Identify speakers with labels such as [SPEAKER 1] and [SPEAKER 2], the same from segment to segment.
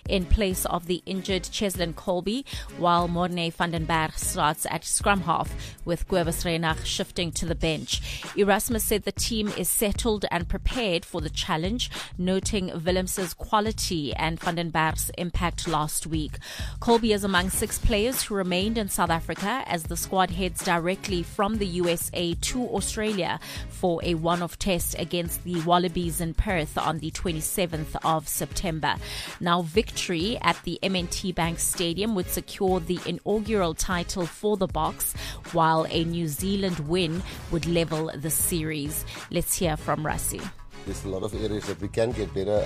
[SPEAKER 1] in place of the injured Cheslin Colby, while Morne van den Berg starts at scrum half, with Guevas Reinach shifting to the bench. Erasmus said the team is settled and prepared for the challenge, noting Willems's quality and van den Berg's impact last week. Colby is among 6 players who remained in South Africa as the squad heads directly from the USA to Australia for a one-off test against the Wallabies in Perth on the 27th of September. Now, victory at the M&T Bank Stadium would secure the inaugural title for the Boks, while a New Zealand win would level the series. Let's hear from Rassie.
[SPEAKER 2] There's a lot of areas that we can get better.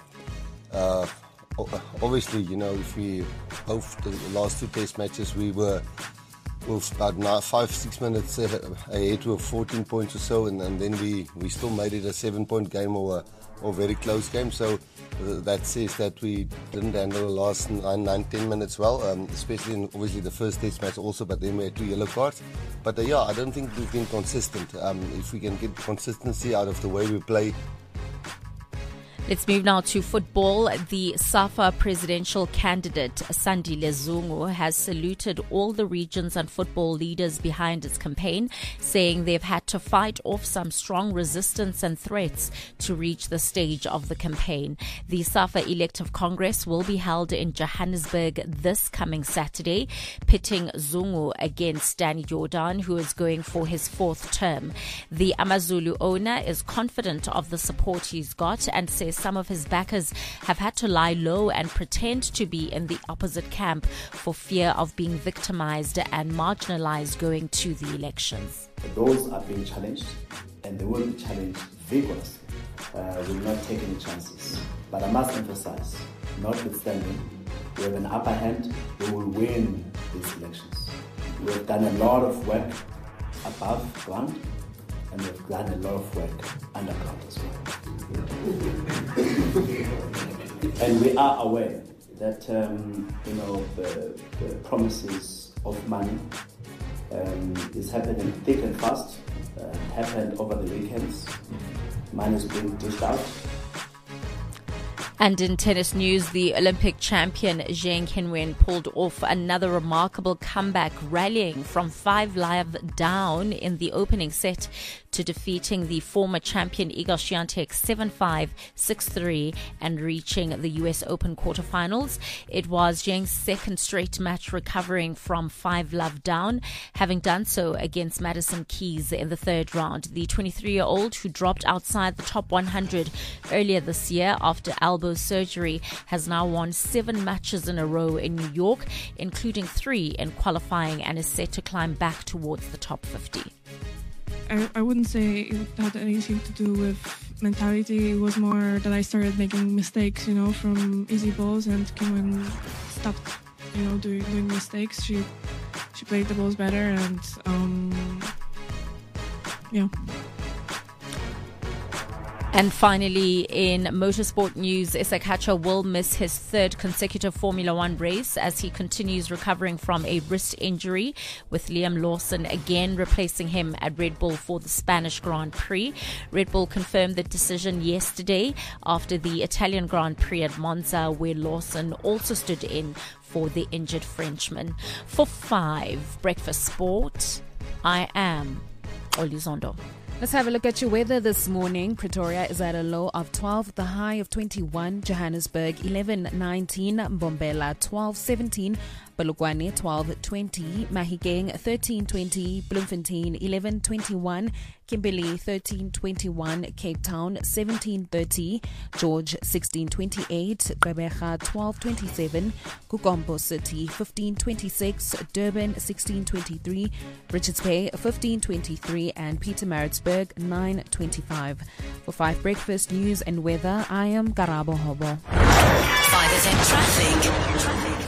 [SPEAKER 2] Obviously, if we both the last 2 test matches, we were about 5-6 minutes ahead with 14 points or so, and then we still made it a 7-point game or very close game. So that says that we didn't handle the last 9-10 minutes well, especially in obviously the first test match also, but then we had 2 yellow cards. But I don't think we've been consistent. If we can get consistency out of the way we play.
[SPEAKER 1] Let's move now to football. The SAFA presidential candidate, Sandile Zungu, has saluted all the regions and football leaders behind its campaign, saying they've had to fight off some strong resistance and threats to reach the stage of the campaign. The SAFA elective congress will be held in Johannesburg this coming Saturday, pitting Zungu against Danny Jordan, who is going for his 4th term. The Amazulu owner is confident of the support he's got and says some of his backers have had to lie low and pretend to be in the opposite camp for fear of being victimized and marginalized going to the elections.
[SPEAKER 3] Those are being challenged, and they will be challenged vigorously. We will not take any chances. But I must emphasize, notwithstanding, we have an upper hand, we will win these elections. We have done a lot of work above ground, and we've done a lot of work underground as well. And we are aware that the promises of money is happening thick and fast. Happened over the weekends. Money is being dished out.
[SPEAKER 1] And in tennis news, the Olympic champion Zheng Qinwen pulled off another remarkable comeback, rallying from 5-love down in the opening set to defeating the former champion Igor Swiatek 7-5, 6-3 and reaching the US Open quarterfinals. It was Zheng's 2nd straight match recovering from 5-love down, having done so against Madison Keys in the 3rd round. The 23-year-old, who dropped outside the top 100 earlier this year after elbow surgery, has now won 7 matches in a row in New York, including 3 in qualifying, and is set to climb back towards the top 50.
[SPEAKER 4] I wouldn't say it had anything to do with mentality. It was more that I started making mistakes, from easy balls, and Qinwen stopped, doing mistakes. She played the balls better, and
[SPEAKER 1] And finally, in motorsport news, Isakacha will miss his 3rd consecutive Formula One race as he continues recovering from a wrist injury, with Liam Lawson again replacing him at Red Bull for the Spanish Grand Prix. Red Bull confirmed the decision yesterday after the Italian Grand Prix at Monza, where Lawson also stood in for the injured Frenchman. For 5 Breakfast Sport, I am Olizondo.
[SPEAKER 5] Let's have a look at your weather this morning. Pretoria is at a low of 12, the high of 21. Johannesburg 11-19, Mbombela 12-17, Polokwane 12-20, Mahikeng 13-20, Bloemfontein 11-21, Kimberley 13-21, Cape Town 17-30, George 16-28, Gqeberha 12-27, Kukombo City 15-26, Durban 16-23, Richards Bay 15-23, and Pietermaritzburg 9-25. For 5 Breakfast News and Weather, I am Karabo Hobo.
[SPEAKER 6] 5FM Traffic.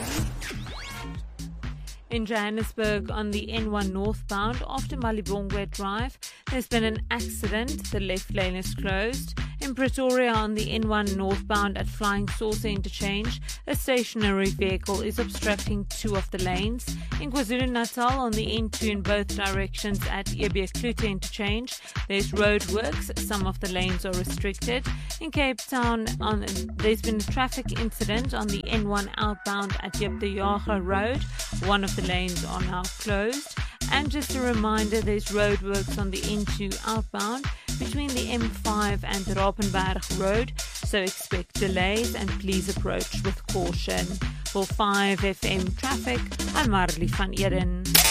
[SPEAKER 7] In Johannesburg on the N1 northbound after Malibongwe Drive, there's been an accident. The left lane is closed. In Pretoria on the N1 northbound at Flying Saucer interchange, a stationary vehicle is obstructing two of the lanes. In KwaZulu-Natal on the N2 in both directions at EB Klute interchange, there's roadworks. Some of the lanes are restricted. In Cape Town, there's been a traffic incident on the N1 outbound at Jep de Jager Road. One of the lanes are now closed. And just a reminder, there's roadworks on the N2 outbound between the M5 and Rapenberg Road, so expect delays and please approach with caution. For 5FM Traffic, I'm Marley van Eden.